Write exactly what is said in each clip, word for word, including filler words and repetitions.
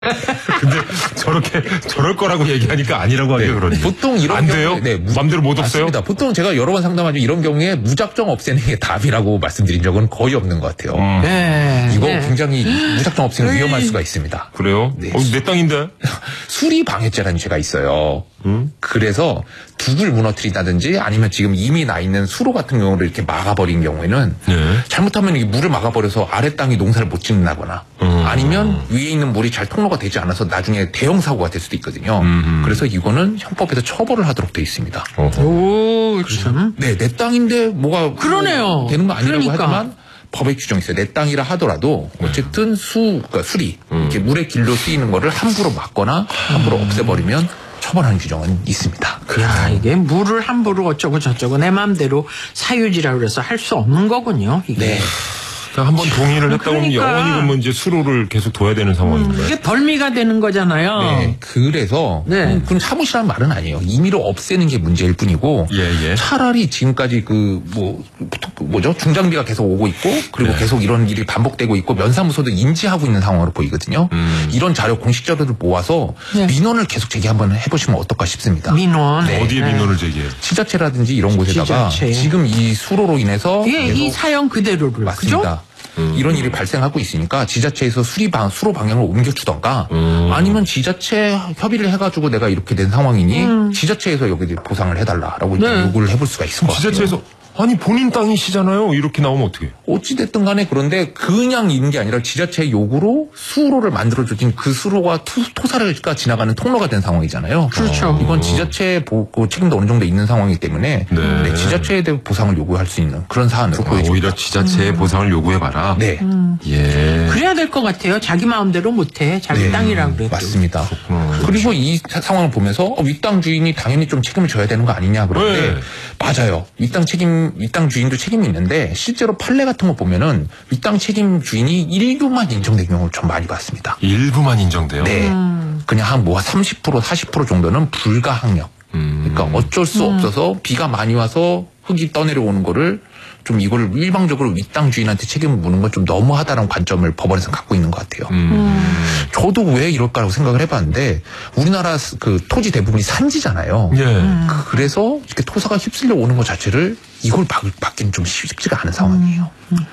근데 저렇게 저럴 거라고 얘기하니까 아니라고 하기가 네, 그러니 보통 이런 안 경우에, 돼요? 네, 무, 맘대로 못 없어요? 맞습니다. 보통 제가 여러 번 상담하죠. 이런 경우에 무작정 없애는 게 답이라고 말씀드린 적은 거의 없는 것 같아요. 음. 네. 이거 네. 굉장히 무작정 없애면 위험할 수가 있습니다. 그래요? 네. 어, 내 땅인데? 수리방해죄라는 죄가 있어요. 음? 그래서 둑을 무너뜨린다든지 아니면 지금 이미 나 있는 수로 같은 경우를 이렇게 막아버린 경우에는 네. 잘못하면 이 물을 막아버려서 아래 땅이 농사를 못 짓는다거나 음. 아니면 위에 있는 물이 잘 통로가 되지 않아서 나중에 대형 사고가 될 수도 있거든요. 음. 그래서 이거는 형법에서 처벌을 하도록 돼 있습니다. 어허. 오, 참. 네, 내 땅인데 뭐가 그러네요. 뭐 되는 거 아니라고 그러니까. 하지만 법에 규정이 있어요. 내 땅이라 하더라도 어쨌든 수, 그러니까 수리, 이렇게 물의 길로 쓰이는 거를 함부로 막거나 함부로 없애버리면 처벌하는 규정은 있습니다. 야, 이게 물을 함부로 어쩌고 저쩌고 내 마음대로 사유지라 그래서 할 수 없는 거군요. 이게. 네. 한번 동의를 했다 보면 그러니까. 영원히 그러면 이제 수로를 계속 둬야 되는 상황인가요? 이게 벌미가 되는 거잖아요. 네, 그래서 네. 음, 그건 사무실이라는 말은 아니에요. 임의로 없애는 게 문제일 뿐이고 예, 예. 차라리 지금까지 그 뭐 뭐죠 중장비가 계속 오고 있고 그리고 네. 계속 이런 일이 반복되고 있고 면사무소도 인지하고 있는 상황으로 보이거든요. 음. 이런 자료 공식 자료를 모아서 네. 민원을 계속 제기 한번 해보시면 어떨까 싶습니다. 민원. 네. 어디에 네. 민원을 제기해요? 지자체라든지 이런 곳에다가 지자체. 지금 이 수로로 인해서 예, 이 계속 사연 그대로를. 맞습니다. 그죠? 음. 이런 일이 발생하고 있으니까 지자체에서 수리방 수로 방향을 옮겨주던가 음. 아니면 지자체 협의를 해가지고 내가 이렇게 된 상황이니 지자체에서 여기 보상을 해달라라고 이제 네. 요구를 해볼 수가 있을 것 같아요. 지자체에서 아니 본인 땅이시잖아요. 이렇게 나오면 어떻게? 어찌됐든 간에 그런데 그냥 있는 게 아니라 지자체의 요구로 수로를 만들어주진 그 수로가 투, 토사가 지나가는 통로가 된 상황이잖아요. 그렇죠. 이건 지자체의 보, 그 책임도 어느 정도 있는 상황이기 때문에 네. 네, 지자체에 대해 보상을 요구할 수 있는 그런 사안으로 아, 보여집니다. 오히려 지자체에 보상을 요구해봐라. 네. 예. 그래야 될 것 같아요. 자기 마음대로 못해. 자기 네, 땅이라 그래도. 맞습니다. 그렇구나. 그리고 이 사- 상황을 보면서 어, 윗땅 주인이 당연히 좀 책임을 져야 되는 거 아니냐 그러는데 네. 맞아요. 윗땅 책임, 윗땅 주인도 책임이 있는데 실제로 판례 같은 거 보면은 윗땅 책임 주인이 일부만 인정된 경우를 좀 많이 봤습니다. 일부만 인정돼요. 네, 그냥 한 뭐 삼십 퍼센트, 사십 퍼센트 정도는 불가항력. 음. 그러니까 어쩔 수 없어서 비가 많이 와서 흙이 떠내려오는 거를 좀 이거를 일방적으로 윗땅 주인한테 책임을 묻는 건 좀 너무하다는 관점을 법원에서 갖고 있는 것 같아요. 음. 저도 왜 이럴까라고 생각을 해봤는데 우리나라 그 토지 대부분이 산지잖아요. 예. 그래서 이렇게 토사가 휩쓸려 오는 것 자체를 이걸 막, 막기는 좀 쉽지가 않은 상황이에요.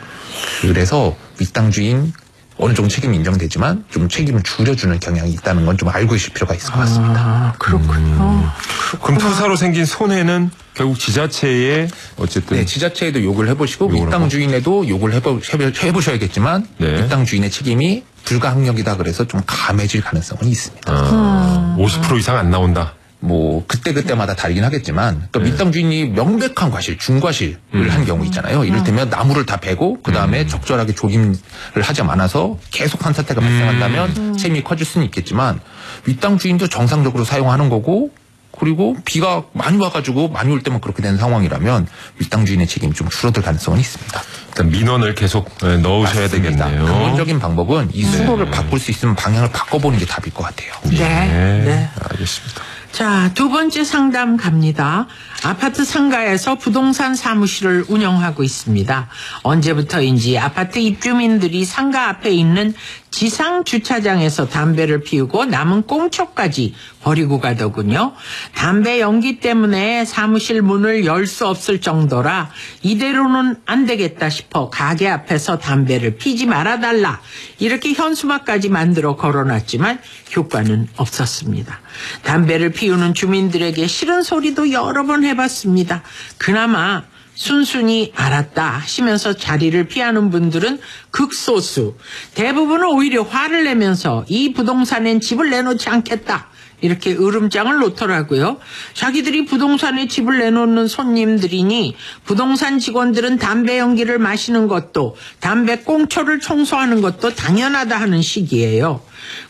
그래서 윗땅 주인 어느 정도 책임이 인정되지만 좀 책임을 줄여주는 경향이 있다는 건 좀 알고 있을 필요가 있을 것 같습니다. 아, 그렇군요. 그럼 토사로 생긴 손해는 결국 지자체에 어쨌든 네, 지자체에도 욕을 해보시고 욕을 윗땅 하고. 주인에도 욕을 해보, 해보, 해보셔야겠지만 네. 윗땅 주인의 책임이 불가항력이다 그래서 좀 감해질 가능성은 있습니다. 아, 오십 퍼센트 이상 안 나온다. 뭐 그때 그때마다 다르긴 하겠지만 그러니까 네. 밑땅 주인이 명백한 과실, 중과실을 음. 한 경우 있잖아요. 이를테면 나무를 다 베고 그 다음에 적절하게 조김을 하지 않아서 계속 한 사태가 발생한다면 책임이 커질 수는 있겠지만 윗땅 주인도 정상적으로 사용하는 거고 그리고 비가 많이 와가지고 많이 올 때만 그렇게 된 상황이라면 윗땅 주인의 책임이 좀 줄어들 가능성은 있습니다. 일단 민원을 계속 네, 넣으셔야 맞습니다. 되겠네요. 근본적인 방법은 이 수로를 바꿀 수 있으면 방향을 바꿔보는 게 답일 것 같아요. 네. 네. 네. 알겠습니다. 자, 두 번째 상담 갑니다. 아파트 상가에서 부동산 사무실을 운영하고 있습니다. 언제부터인지 아파트 입주민들이 상가 앞에 있는 지상 주차장에서 담배를 피우고 남은 꽁초까지 버리고 가더군요. 담배 연기 때문에 사무실 문을 열 수 없을 정도라 이대로는 안 되겠다 싶어 가게 앞에서 담배를 피지 말아달라 이렇게 현수막까지 만들어 걸어놨지만 효과는 없었습니다. 담배를 피우는 주민들에게 싫은 소리도 여러 번 해봤습니다. 그나마 순순히 알았다 하시면서 자리를 피하는 분들은 극소수. 대부분은 오히려 화를 내면서 이 부동산엔 집을 내놓지 않겠다. 이렇게 으름장을 놓더라고요. 자기들이 부동산에 집을 내놓는 손님들이니 부동산 직원들은 담배 연기를 마시는 것도 담배 꽁초를 청소하는 것도 당연하다 하는 식이에요.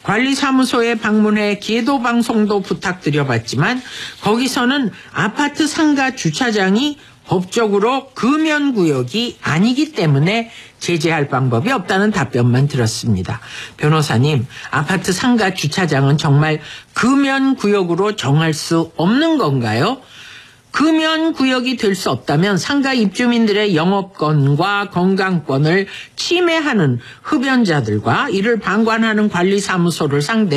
관리사무소에 방문해 기도 방송도 부탁드려봤지만 거기서는 아파트 상가 주차장이 법적으로 금연구역이 아니기 때문에 제재할 방법이 없다는 답변만 들었습니다. 변호사님, 아파트 상가 주차장은 정말 금연구역으로 정할 수 없는 건가요? 금연 구역이 될 수 없다면 상가 입주민들의 영업권과 건강권을 침해하는 흡연자들과 이를 방관하는 관리사무소를 상대